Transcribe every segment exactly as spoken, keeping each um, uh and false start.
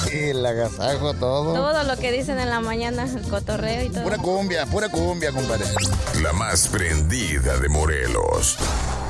El agasajo, todo. Todo lo que dicen en la mañana, el cotorreo y todo. Pura cumbia, pura cumbia, compadre. La más prendida de Morelos.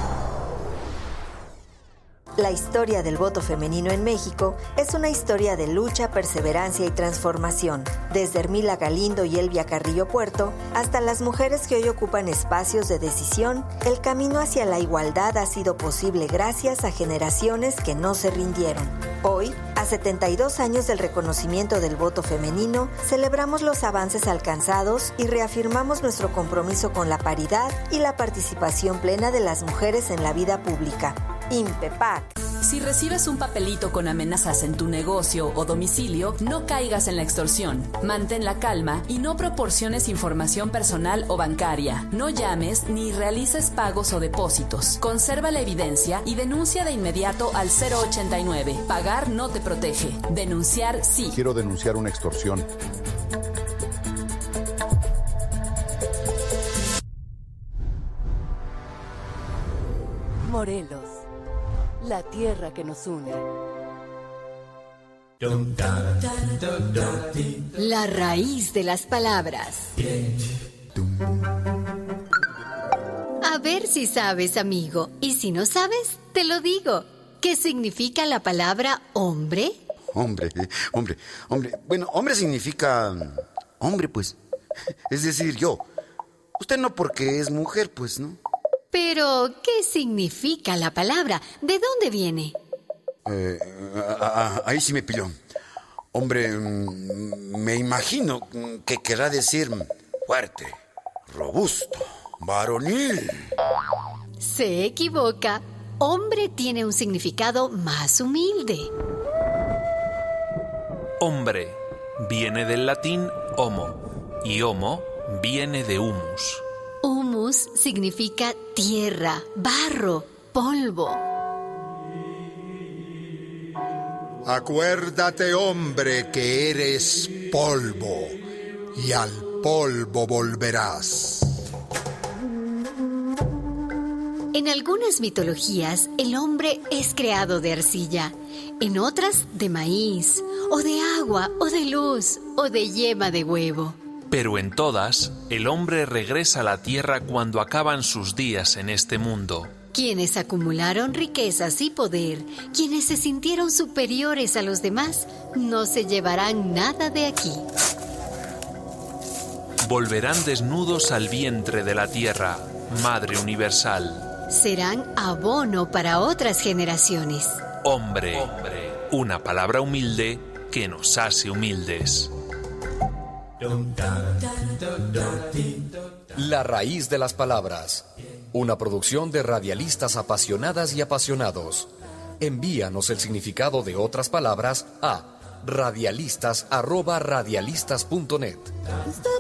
La historia del voto femenino en México es una historia de lucha, perseverancia y transformación. Desde Hermila Galindo y Elvia Carrillo Puerto hasta las mujeres que hoy ocupan espacios de decisión, el camino hacia la igualdad ha sido posible gracias a generaciones que no se rindieron. Hoy, a setenta y dos años del reconocimiento del voto femenino, celebramos los avances alcanzados y reafirmamos nuestro compromiso con la paridad y la participación plena de las mujeres en la vida pública. INPEPAC. Si recibes un papelito con amenazas en tu negocio o domicilio, no caigas en la extorsión. Mantén la calma y no proporciones información personal o bancaria. No llames ni realices pagos o depósitos. Conserva la evidencia y denuncia de inmediato al cero ochenta y nueve. Pagar no te protege. Denunciar sí. Quiero denunciar una extorsión. Morelos, la tierra que nos une. La raíz de las palabras. A ver si sabes, amigo. Y si no sabes, te lo digo. ¿Qué significa la palabra hombre? Hombre, hombre, hombre. Bueno, hombre significa hombre, pues. Es decir, yo. Usted no porque es mujer, pues, ¿no? Pero, ¿qué significa la palabra? ¿De dónde viene? Eh, a, a, ahí sí me pilló. Hombre, me imagino que querrá decir fuerte, robusto, varonil. Se equivoca. Hombre tiene un significado más humilde. Hombre viene del latín homo y homo viene de humus. Humus significa tierra, barro, polvo. Acuérdate, hombre, que eres polvo, y al polvo volverás. En algunas mitologías, el hombre es creado de arcilla, en otras de maíz, o de agua, o de luz, o de yema de huevo. Pero en todas, el hombre regresa a la tierra cuando acaban sus días en este mundo. Quienes acumularon riquezas y poder, quienes se sintieron superiores a los demás, no se llevarán nada de aquí. Volverán desnudos al vientre de la tierra, Madre Universal. Serán abono para otras generaciones. Hombre, hombre, una palabra humilde que nos hace humildes. La raíz de las palabras. Una producción de radialistas apasionadas y apasionados. Envíanos el significado de otras palabras a radialistas arroba radialistas punto net.